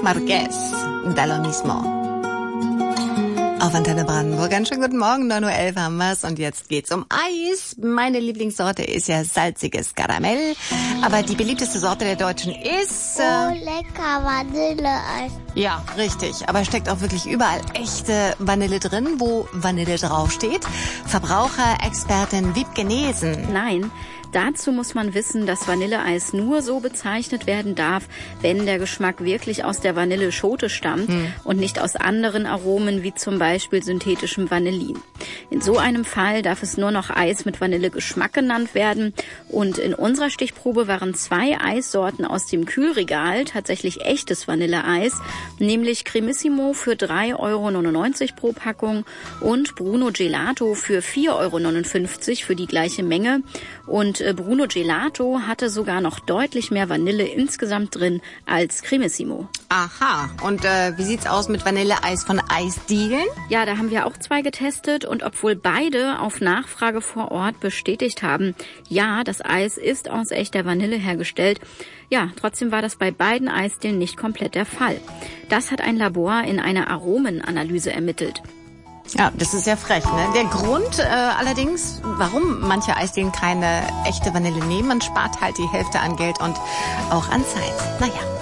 Marquez, da lo mismo. Auf Antenne Brandenburg. Einen schönen guten Morgen, 9:11 Uhr haben wir's und jetzt geht's um Eis. Meine Lieblingssorte ist ja salziges Karamell, aber die beliebteste Sorte der Deutschen ist... lecker Vanilleeis. Ja, richtig, aber steckt auch wirklich überall echte Vanille drin, wo Vanille draufsteht. Verbraucherexpertin Wiebke Nesen. Nein. Dazu muss man wissen, dass Vanilleeis nur so bezeichnet werden darf, wenn der Geschmack wirklich aus der Vanilleschote stammt und nicht aus anderen Aromen wie zum Beispiel synthetischem Vanillin. In so einem Fall darf es nur noch Eis mit Vanillegeschmack genannt werden. Und in unserer Stichprobe waren 2 Eissorten aus dem Kühlregal tatsächlich echtes Vanilleeis, nämlich Cremissimo für 3,99 € pro Packung und Bruno Gelato für 4,59 € für die gleiche Menge. Und Bruno Gelato hatte sogar noch deutlich mehr Vanille insgesamt drin als Cremissimo. Aha, und wie sieht's aus mit Vanilleeis von Eisdielen? Ja, da haben wir auch 2 getestet und obwohl beide auf Nachfrage vor Ort bestätigt haben, ja, das Eis ist aus echter Vanille hergestellt, ja, trotzdem war das bei beiden Eisdielen nicht komplett der Fall. Das hat ein Labor in einer Aromenanalyse ermittelt. Ja, das ist ja frech, ne? Der Grund allerdings, warum manche Eisdielen keine echte Vanille nehmen, man spart halt die Hälfte an Geld und auch an Zeit. Naja.